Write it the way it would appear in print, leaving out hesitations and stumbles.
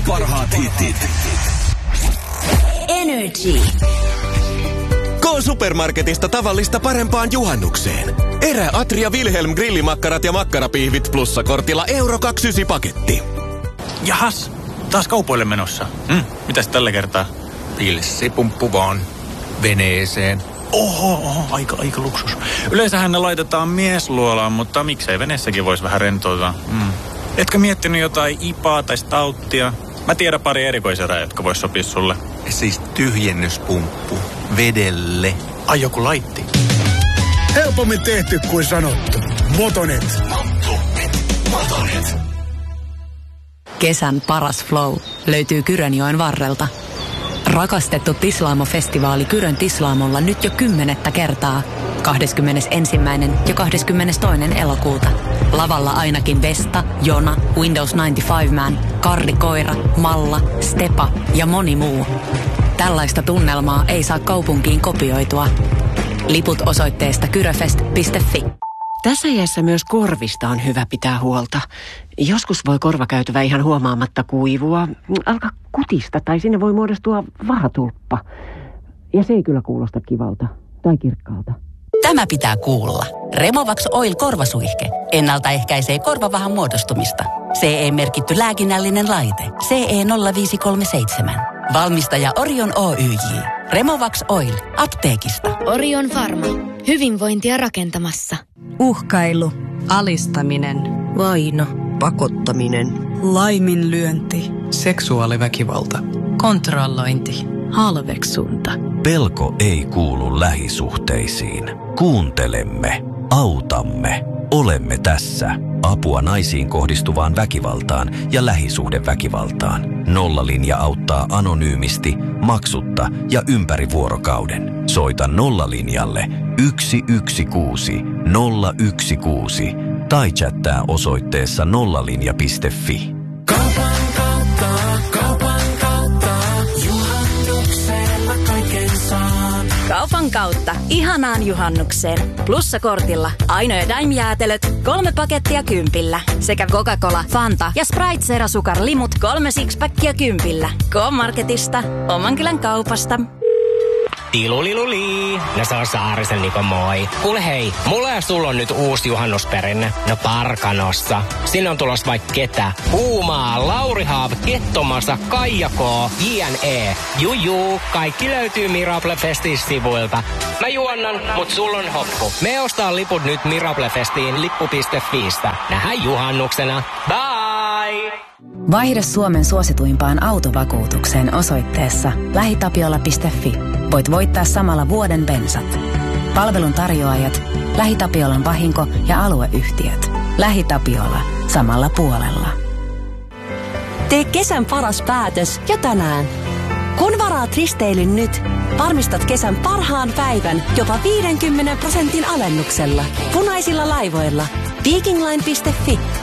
parhaat hitit. Energy. K-Supermarketista tavallista parempaan juhannukseen. Erä Atria Wilhelm grillimakkarat ja makkarapiihvit plussakortilla €29 paketti. Jahas, taas kaupoille menossa. Mitäs tällä kertaa? Pilssipumppu vaan. Veneeseen. Oho, aika luksus. Yleensähän ne laitetaan miesluolaan, mutta miksei veneessäkin voisi vähän rentoutua. Etkö miettinyt jotain ipaa tai stauttia? Mä tiedän pari erikoiserää, jotka vois sopia sulle. Siis tyhjennyspumppu. Vedelle. Ai joku laitti. Helpommin tehty kuin sanottu. Motonet. Kesän paras flow löytyy Kyrönjoen varrelta. Rakastettu Tislaamo-festivaali Kyrön Tislaamolla nyt jo 10. kertaa. 21. ja 22. elokuuta. Lavalla ainakin Vesta, Jona, Windows 95 Man, Karri Koira, Malla, Stepa ja moni muu. Tällaista tunnelmaa ei saa kaupunkiin kopioitua. Liput osoitteesta kyröfest.fi. Tässä iässä myös korvista on hyvä pitää huolta. Joskus voi korvakäytävä ihan huomaamatta kuivua, alkaa kutista tai sinne voi muodostua vahatulppa. Ja se ei kyllä kuulosta kivalta tai kirkkaalta. Tämä pitää kuulla. Removax Oil korvasuihke ennaltaehkäisee korvavahan muodostumista. CE-merkitty lääkinnällinen laite. CE 0537. Valmistaja Orion Oyj. Removax Oil. Apteekista. Orion Pharma. Hyvinvointia rakentamassa. Uhkailu, alistaminen, Vaino, pakottaminen, laiminlyönti, seksuaaliväkivalta, kontrollointi, halveksunta. Pelko ei kuulu lähisuhteisiin. Kuuntelemme, autamme, olemme tässä. Apua naisiin kohdistuvaan väkivaltaan ja lähisuhdeväkivaltaan. Nollalinja auttaa anonyymisti, maksutta ja ympäri vuorokauden. Soita Nollalinjalle 116 016 tai chattaa osoitteessa nollalinja.fi. Kaupan kautta. Ihanaan juhannukseen. Plussakortilla. Aino ja Daim-jäätelöt. 3 pakettia 10. Sekä Coca-Cola, Fanta ja Sprite Zero Sukar Limut 3 sixpackia 10. K-Marketista. Oman kylän kaupasta. Tiluliluli. No se on Saarisen Niko, moi. Kuule hei, mulla ja sulla on nyt uusi juhannusperinne. No Parkanossa. Sinne on tulossa vaikka ketä. Puumaa, Lauri Haav, Kettomasa, Kaija K, JNE. Juju, kaikki löytyy Miraple Festin sivuilta. Mä juonnan, mut sulla on hoppu. Me ostaa liput nyt Miraple Festiin lippu.fiistä. Nähdään juhannuksena. Bye! Vaihda Suomen suosituimpaan autovakuutukseen osoitteessa lähitapiola.fi. Voit voittaa samalla vuoden bensat. Palvelun tarjoajat, LähiTapiolan vahinko- ja alueyhtiöt. LähiTapiola. Samalla puolella. Tee kesän paras päätös jo tänään. Kun varaat risteilyn nyt, varmistat kesän parhaan päivän jopa 50% alennuksella. Punaisilla laivoilla. Vikingline.fi